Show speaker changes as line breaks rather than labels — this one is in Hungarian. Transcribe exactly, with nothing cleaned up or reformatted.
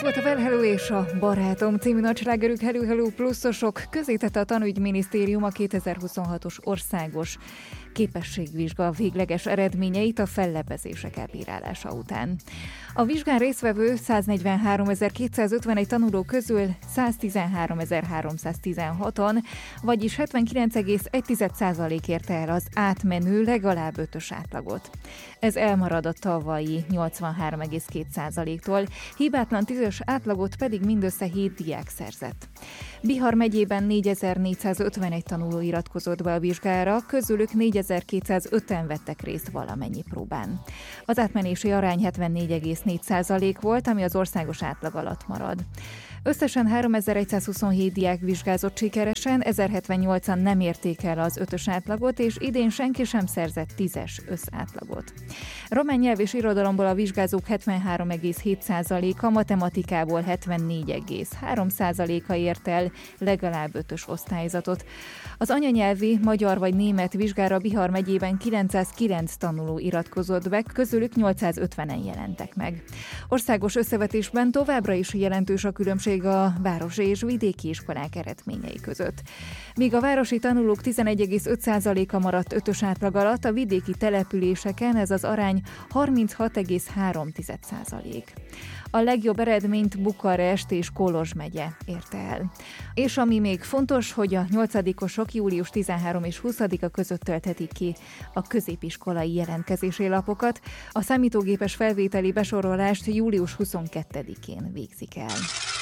volt a Well Hello és a Barátom című nagyslágerük. Hello Hello pluszosok, közzétette a Tanügyminisztérium a kétezer-huszonhatos országos képességvizsga végleges eredményeit a fellebbezések elbírálása után. A vizsgán résztvevő száznegyvenháromezer-kétszázötvenegy tanuló közül száztizenháromezer-háromszáztizenhatan, vagyis hetvenkilenc egész egy százalék érte el az átmenő legalább ötös átlagot. Ez elmarad a tavalyi nyolcvanhárom egész két százaléktól, hibátlan tízes átlagot pedig mindössze hét diák szerzett. Bihar megyében négyezer-négyszázötvenegy tanuló iratkozott be a vizsgára, közülük négyezer-kétszázöten vettek részt valamennyi próbán. Az átmenési arány hetvennégy egész négy százalék volt, ami az országos átlag alatt marad. Összesen háromezer-százhuszonhét diák vizsgázott sikeresen, ezerhetvennyolcan nem érték el az ötös átlagot, és idén senki sem szerzett tízes összátlagot. Román nyelv és irodalomból a vizsgázók hetvenhárom egész hét százaléka, matematikából hetvennégy egész három százaléka ért el legalább ötös osztályzatot. Az anyanyelvi, magyar vagy német vizsgára Bihar megyében kilencszázkilenc tanuló iratkozott be, közülük nyolcszázötvenen jelentek meg. Országos összevetésben továbbra is jelentős a különbség a városi és vidéki iskolák eredményei között. Míg a városi tanulók tizenegy egész öt százaléka maradt ötös átlag alatt, a vidéki településeken ez az arány harminchat egész három százalék. A legjobb eredményt Bukarest és Kolozs megye érte el. És ami még fontos, hogy a nyolcadikosok július tizenharmadika és huszadika között tölthetik ki a középiskolai jelentkezési lapokat, a számítógépes felvételi besorolást július huszonkettedikén végzik el.